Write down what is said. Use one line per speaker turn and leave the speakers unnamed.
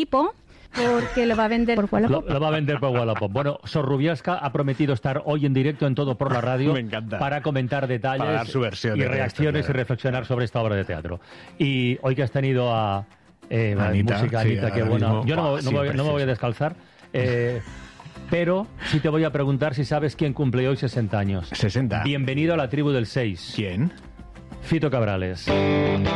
tipo, porque lo va a vender por Wallapop.
Lo va a vender por Wallapop. Bueno, Sor Rubiasca ha prometido estar hoy en directo en Todo por la Radio.
Me encanta.
Para comentar detalles
para dar su versión
y
de
reacciones
esto, claro.
y reflexionar sobre esta obra de teatro. Y hoy que has tenido a
Anita,
música,
sí,
Anita, qué
ahora
buena.
mismo,
Yo no me voy a descalzar. Pero sí te voy a preguntar si sabes quién cumple hoy 60 años.
60.
Bienvenido a la tribu del 6.
¿Quién?
Fito Cabrales.